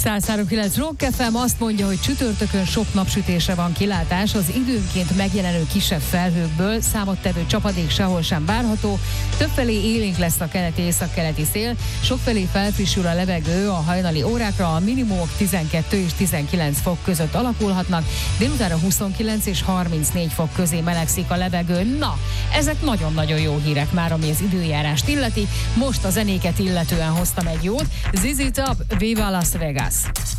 103.9 Rock FM azt mondja, hogy csütörtökön sok napsütésre van kilátás, az időnként megjelenő kisebb felhőkből számottevő csapadék sehol sem várható, többfelé élénk lesz a keleti-északkeleti szél, sokfelé felfrissül a levegő a hajnali órákra, a minimumok 12 és 19 fok között alakulhatnak, délutánra 29 és 34 fok közé melegszik a levegő. Na, ezek nagyon-nagyon jó hírek már, ami az időjárást illeti. Most a zenéket illetően hoztam egy jót. ZZ Top, Viva Las Vegas!